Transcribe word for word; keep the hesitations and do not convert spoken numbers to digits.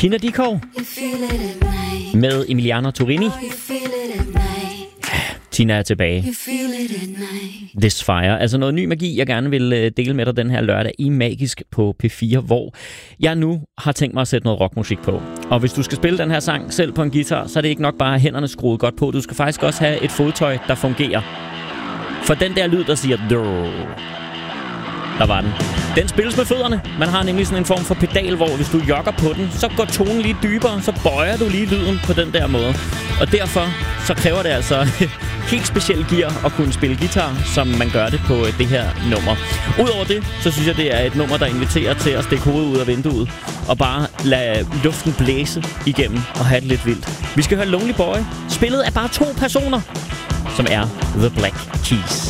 Tina Dickow med Emiliano Torrini. Tina er tilbage. This Fire. Altså noget ny magi, jeg gerne vil dele med dig den her lørdag i Magisk på P fire, hvor jeg nu har tænkt mig at sætte noget rockmusik på. Og hvis du skal spille den her sang selv på en guitar, så er det ikke nok bare hænderne skruet godt på. Du skal faktisk også have et fodtøj, der fungerer. For den der lyd, der siger... Der var den. Den spilles med fødderne. Man har nemlig sådan en form for pedal, hvor hvis du jogger på den, så går tonen lige dybere, så bøjer du lige lyden på den der måde. Og derfor så kræver det altså helt specielt gear at kunne spille guitar, som man gør det på det her nummer. Udover det, så synes jeg, det er et nummer, der inviterer til at stikke hovedet ud af vinduet og bare lade luften blæse igennem og have det lidt vildt. Vi skal høre Lonely Boy, spillet af bare to personer, som er The Black Keys.